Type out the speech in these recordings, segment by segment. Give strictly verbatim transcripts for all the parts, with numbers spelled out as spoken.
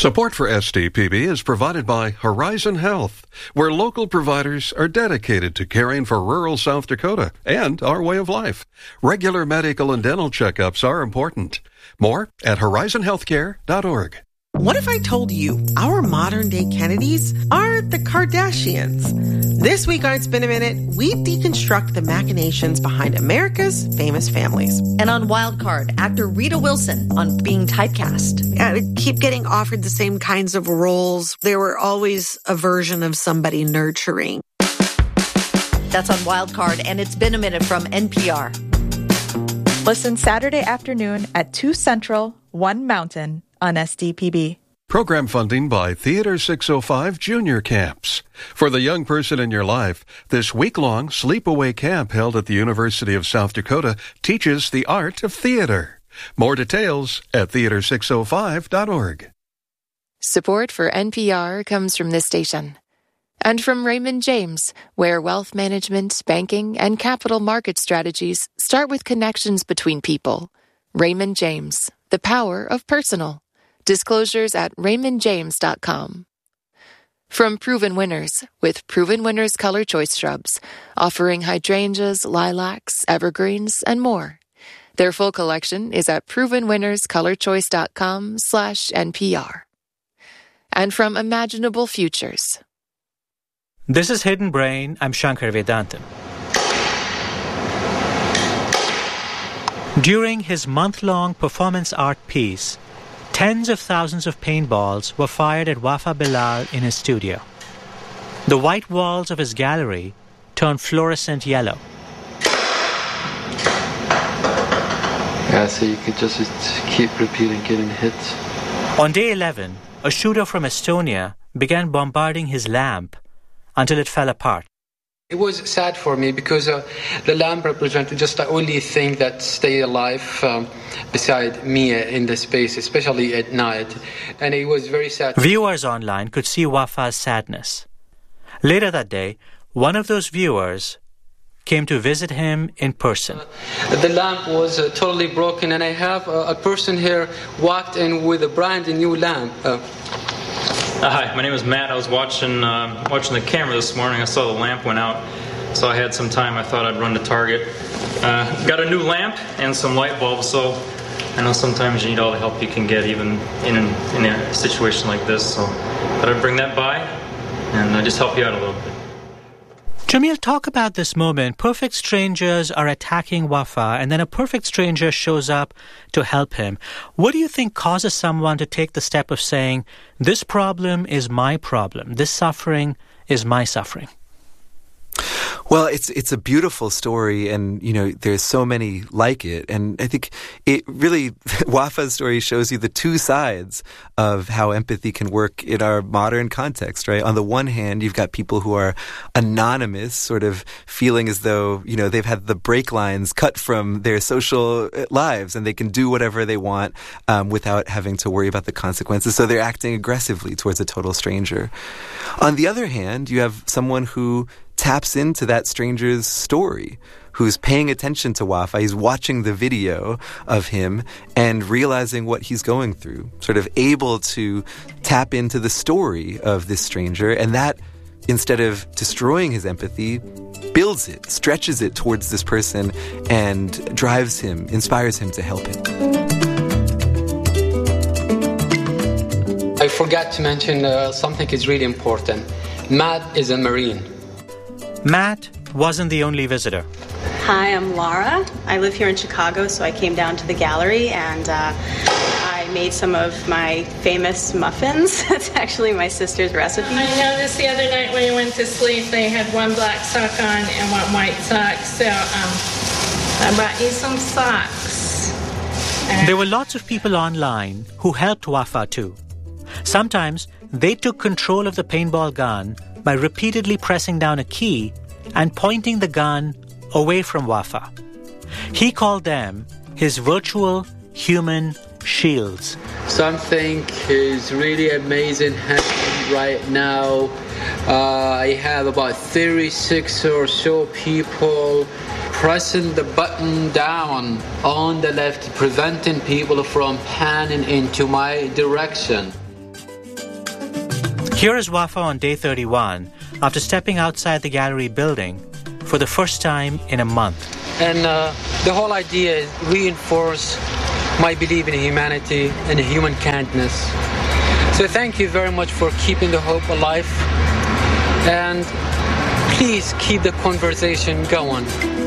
Support for S D P B is provided by Horizon Health, where local providers are dedicated to caring for rural South Dakota and our way of life. Regular medical and dental checkups are important. More at horizon healthcare dot org. What if I told you our modern-day Kennedys are the Kardashians? This week on It's Been a Minute, we deconstruct the machinations behind America's famous families. And on Wildcard, actor Rita Wilson on being typecast. I keep getting offered the same kinds of roles. There were always a version of somebody nurturing. That's on Wildcard, and It's Been a Minute from N P R. Listen Saturday afternoon at two Central, one Mountain on S D P B. Program funding by Theater six oh five Junior Camps. For the young person in your life, this week-long sleepaway camp held at the University of South Dakota teaches the art of theater. More details at theater six oh five dot org. Support for N P R comes from this station. And from Raymond James, where wealth management, banking, and capital market strategies start with connections between people. Raymond James, the power of personal. Disclosures at raymond james dot com. From Proven Winners, with Proven Winners Color Choice Shrubs, offering hydrangeas, lilacs, evergreens, and more. Their full collection is at proven winners color choice dot com slash N P R. And from Imaginable Futures. This is Hidden Brain. I'm Shankar Vedantam. During his month-long performance art piece, tens of thousands of paintballs were fired at Wafa Bilal in his studio. The white walls of his gallery turned fluorescent yellow. Yeah, so you could just keep repeating getting hit. On day eleven, a shooter from Estonia began bombarding his lamp until it fell apart. It was sad for me because uh, the lamp represented just the only thing that stayed alive um, beside me in the space, especially at night. And it was very sad. Viewers online could see Wafa's sadness. Later that day, one of those viewers came to visit him in person. Uh, the lamp was uh, totally broken, and I have uh, a person here walked in with a brand new lamp. Uh, Uh, hi, my name is Matt. I was watching uh, watching the camera this morning. I saw the lamp went out, so I had some time. I thought I'd run to Target. Uh, got a new lamp and some light bulbs, so I know sometimes you need all the help you can get, even in, an, in a situation like this. So I thought I'd bring that by and uh, just help you out a little bit. Jamil, talk about this moment. Perfect strangers are attacking Wafa, and then a perfect stranger shows up to help him. What do you think causes someone to take the step of saying, this problem is my problem, this suffering is my suffering? Well, it's it's a beautiful story, and, you know, there's so many like it. And I think it really, Wafa's story shows you the two sides of how empathy can work in our modern context, right? On the one hand, you've got people who are anonymous, sort of feeling as though, you know, they've had the brake lines cut from their social lives and they can do whatever they want um, without having to worry about the consequences. So they're acting aggressively towards a total stranger. On the other hand, you have someone who taps into that stranger's story, who's paying attention to Wafa. He's watching the video of him and realizing what he's going through, sort of able to tap into the story of this stranger. And that, instead of destroying his empathy, builds it, stretches it towards this person and drives him, inspires him to help him. I forgot to mention uh, something is really important. Matt is a Marine. Matt wasn't the only visitor. Hi, I'm Laura. I live here in Chicago, so I came down to the gallery and uh, I made some of my famous muffins. That's actually my sister's recipe. I noticed the other night when you went to sleep, they had one black sock on and one white sock, so um, I bought you some socks. And there were lots of people online who helped Wafa too. Sometimes they took control of the paintball gun by repeatedly pressing down a key and pointing the gun away from Wafa. He called them his virtual human shields. Something is really amazing happening right now. Uh, I have about thirty-six or so people pressing the button down on the left, preventing people from panning into my direction. Here is Wafa on day thirty-one, after stepping outside the gallery building for the first time in a month. And uh, the whole idea is reinforce my belief in humanity and human kindness. So thank you very much for keeping the hope alive. And please keep the conversation going.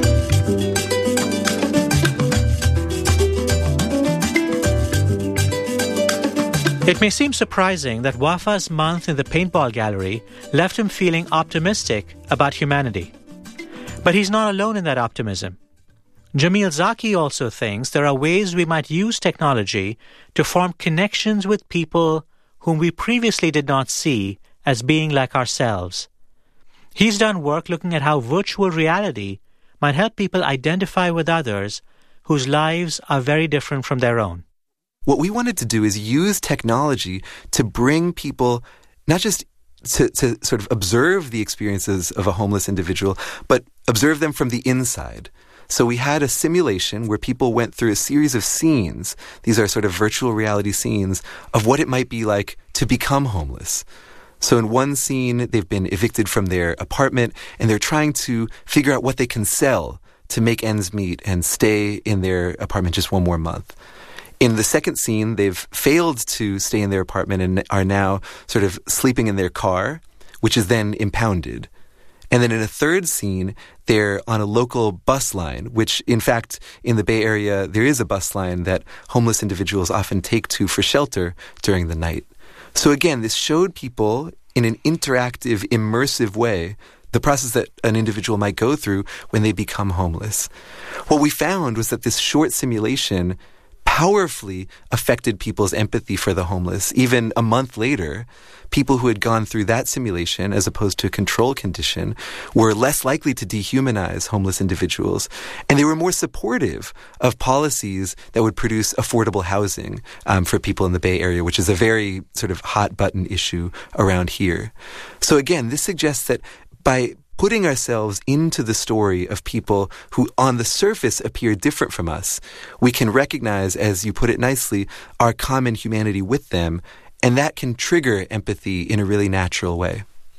It may seem surprising that Wafa's month in the paintball gallery left him feeling optimistic about humanity. But he's not alone in that optimism. Jamil Zaki also thinks there are ways we might use technology to form connections with people whom we previously did not see as being like ourselves. He's done work looking at how virtual reality might help people identify with others whose lives are very different from their own. What we wanted to do is use technology to bring people not just to, to sort of observe the experiences of a homeless individual, but observe them from the inside. So we had a simulation where people went through a series of scenes. These are sort of virtual reality scenes of what it might be like to become homeless. So in one scene, they've been evicted from their apartment, and they're trying to figure out what they can sell to make ends meet and stay in their apartment just one more month. In the second scene, they've failed to stay in their apartment and are now sort of sleeping in their car, which is then impounded. And then in a third scene, they're on a local bus line, which, in fact, in the Bay Area, there is a bus line that homeless individuals often take to for shelter during the night. So again, this showed people in an interactive, immersive way the process that an individual might go through when they become homeless. What we found was that this short simulation powerfully affected people's empathy for the homeless. Even a month later, people who had gone through that simulation as opposed to a control condition were less likely to dehumanize homeless individuals, and they were more supportive of policies that would produce affordable housing um, for people in the Bay Area, which is a very sort of hot button issue around here. So again, this suggests that by putting ourselves into the story of people who on the surface appear different from us, we can recognize, as you put it nicely, our common humanity with them, and that can trigger empathy in a really natural way.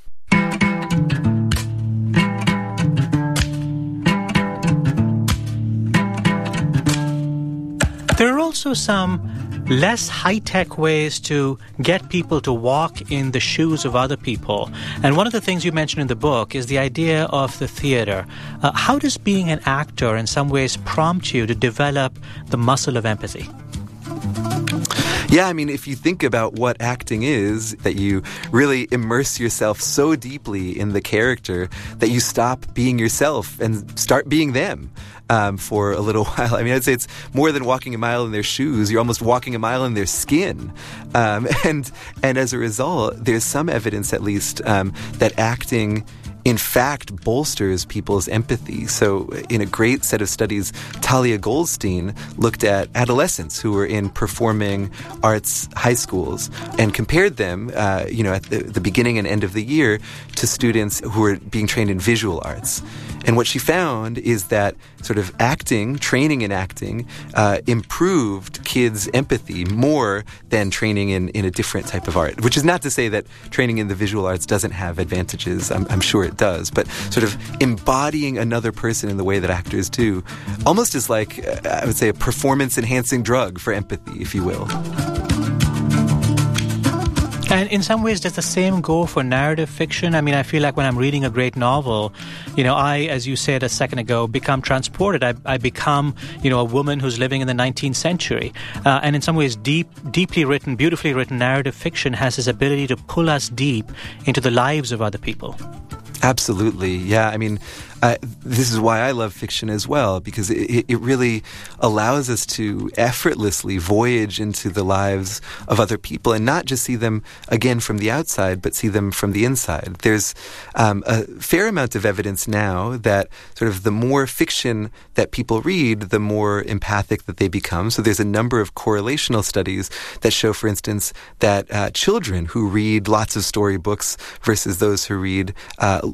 There are also some less high-tech ways to get people to walk in the shoes of other people. And one of the things you mentioned in the book is the idea of the theater. Uh, how does being an actor in some ways prompt you to develop the muscle of empathy? Yeah, I mean, if you think about what acting is, that you really immerse yourself so deeply in the character that you stop being yourself and start being them. Um, for a little while. I mean, I'd say it's more than walking a mile in their shoes. You're almost walking a mile in their skin. Um, and and as a result, there's some evidence, at least, um, that acting in fact bolsters people's empathy. So in a great set of studies, Talia Goldstein looked at adolescents who were in performing arts high schools and compared them, uh, you know, at the, the beginning and end of the year to students who were being trained in visual arts. And what she found is that sort of acting, training in acting, uh, improved kids' empathy more than training in, in a different type of art, which is not to say that training in the visual arts doesn't have advantages. I'm, I'm sure it does. But sort of embodying another person in the way that actors do almost is like, uh, I would say, a performance-enhancing drug for empathy, if you will. And in some ways, does the same go for narrative fiction? I mean, I feel like when I'm reading a great novel, you know, I, as you said a second ago, become transported. I, I become, you know, a woman who's living in the nineteenth century. Uh, and in some ways, deep, deeply written, beautifully written narrative fiction has this ability to pull us deep into the lives of other people. Absolutely. Yeah. I mean, uh, this is why I love fiction as well, because it, it really allows us to effortlessly voyage into the lives of other people and not just see them, again, from the outside, but see them from the inside. There's um, a fair amount of evidence now that sort of the more fiction that people read, the more empathic that they become. So there's a number of correlational studies that show, for instance, that uh, children who read lots of storybooks versus those who read uh,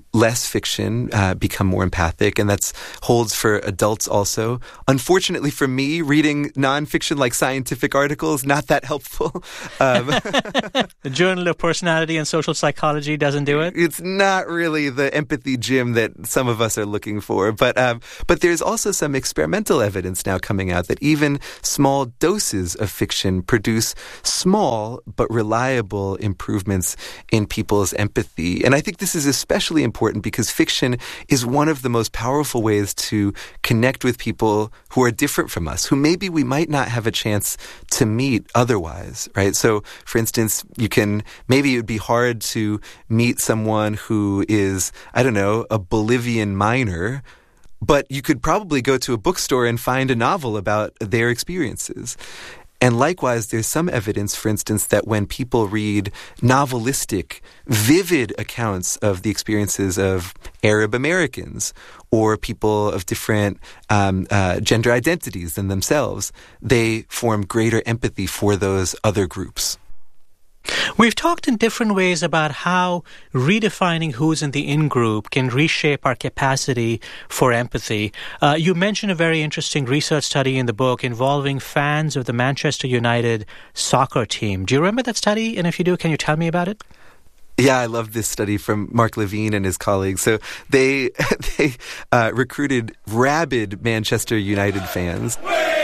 less fiction uh, become more empathic, and that's holds for adults also. Unfortunately for me, reading nonfiction like scientific articles, not that helpful. Um, the Journal of Personality and Social Psychology doesn't do it? It's not really the empathy gym that some of us are looking for. But, um, but there's also some experimental evidence now coming out that even small doses of fiction produce small but reliable improvements in people's empathy. And I think this is especially important because fiction is one of the most powerful ways to connect with people who are different from us, who maybe we might not have a chance to meet otherwise, right? So, for instance, you can, maybe it would be hard to meet someone who is, I don't know, a Bolivian miner, but you could probably go to a bookstore and find a novel about their experiences. And likewise, there's some evidence, for instance, that when people read novelistic, vivid accounts of the experiences of Arab Americans or people of different um, uh, gender identities than themselves, they form greater empathy for those other groups. We've talked in different ways about how redefining who's in the in-group can reshape our capacity for empathy. Uh, you mentioned a very interesting research study in the book involving fans of the Manchester United soccer team. Do you remember that study? And if you do, can you tell me about it? Yeah, I love this study from Mark Levine and his colleagues. So they they uh, recruited rabid Manchester United fans.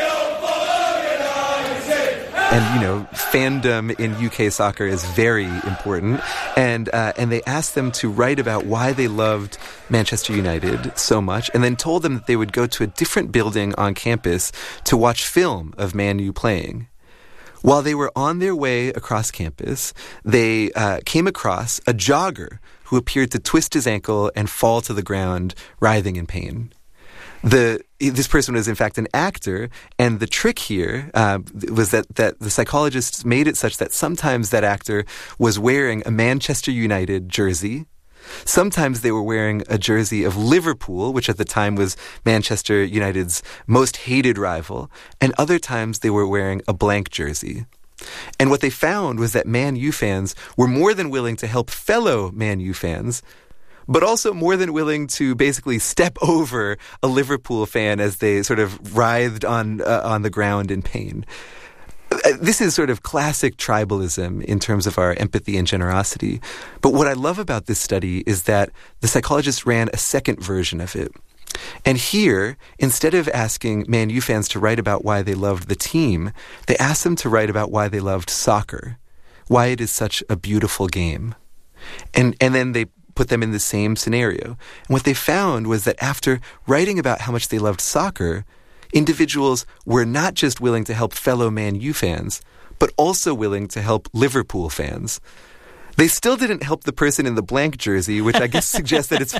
And, you know, fandom in U K soccer is very important. And uh, and they asked them to write about why they loved Manchester United so much, and then told them that they would go to a different building on campus to watch film of Man U playing. While they were on their way across campus, they uh, came across a jogger who appeared to twist his ankle and fall to the ground, writhing in pain. The this person was in fact an actor, and the trick here uh, was that, that the psychologists made it such that sometimes that actor was wearing a Manchester United jersey. Sometimes they were wearing a jersey of Liverpool, which at the time was Manchester United's most hated rival, and other times they were wearing a blank jersey. And what they found was that Man U fans were more than willing to help fellow Man U fans, but also more than willing to basically step over a Liverpool fan as they sort of writhed on uh, on the ground in pain. This is sort of classic tribalism in terms of our empathy and generosity. But what I love about this study is that the psychologists ran a second version of it. And here, instead of asking Man U fans to write about why they loved the team, they asked them to write about why they loved soccer, why it is such a beautiful game. And and then they put them in the same scenario. And what they found was that after writing about how much they loved soccer, individuals were not just willing to help fellow Man U fans, but also willing to help Liverpool fans. They still didn't help the person in the blank jersey, which I guess suggests that it's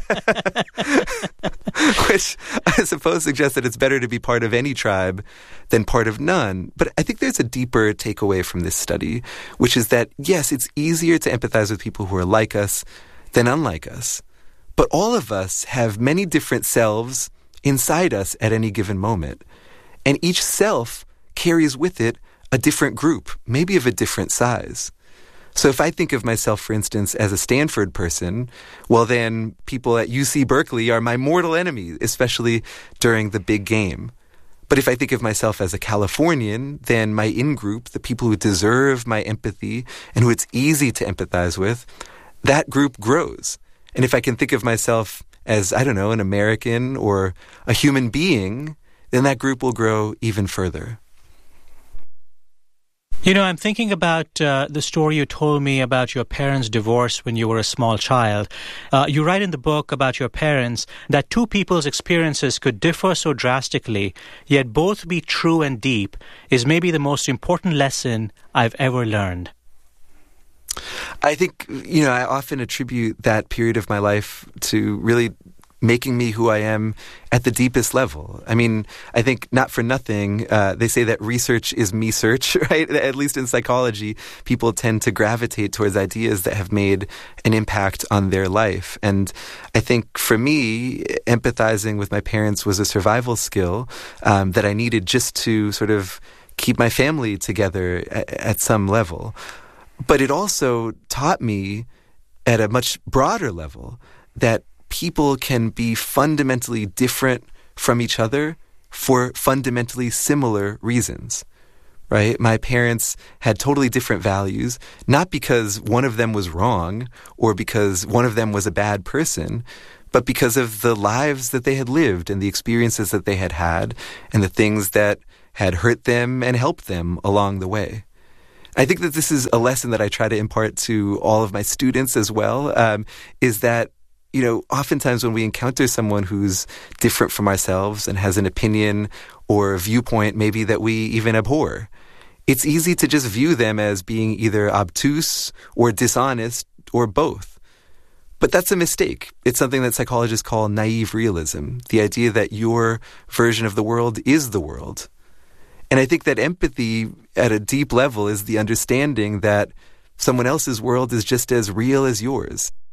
which I suppose suggests that it's better to be part of any tribe than part of none. But I think there's a deeper takeaway from this study, which is that, yes, it's easier to empathize with people who are like us than unlike us. But all of us have many different selves inside us at any given moment. And each self carries with it a different group, maybe of a different size. So if I think of myself, for instance, as a Stanford person, well, then people at U C Berkeley are my mortal enemy, especially during the big game. But if I think of myself as a Californian, then my in-group, the people who deserve my empathy and who it's easy to empathize with, that group grows. And if I can think of myself as, I don't know, an American or a human being, then that group will grow even further. You know, I'm thinking about uh, the story you told me about your parents' divorce when you were a small child. Uh, you write in the book about your parents that two people's experiences could differ so drastically, yet both be true and deep, is maybe the most important lesson I've ever learned. I think, you know, I often attribute that period of my life to really making me who I am at the deepest level. I mean, I think not for nothing, uh, they say that research is me search, right? At least in psychology, people tend to gravitate towards ideas that have made an impact on their life. And I think for me, empathizing with my parents was a survival skill um, that I needed just to sort of keep my family together at, at some level. But it also taught me at a much broader level that people can be fundamentally different from each other for fundamentally similar reasons, right? My parents had totally different values, not because one of them was wrong or because one of them was a bad person, but because of the lives that they had lived and the experiences that they had had and the things that had hurt them and helped them along the way. I think that this is a lesson that I try to impart to all of my students as well, um, is that, you know, oftentimes when we encounter someone who's different from ourselves and has an opinion or a viewpoint maybe that we even abhor, it's easy to just view them as being either obtuse or dishonest or both. But that's a mistake. It's something that psychologists call naive realism, the idea that your version of the world is the world. And I think that empathy at a deep level is the understanding that someone else's world is just as real as yours.